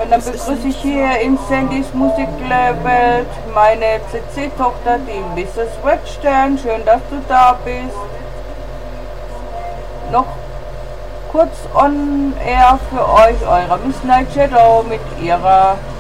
Und dann begrüße ich hier in Sandys Musiklabel meine CC-Tochter, die Mrs. Redstern. Schön, dass du da bist. Noch kurz on air für euch, eure Miss Night Shadow mit ihrer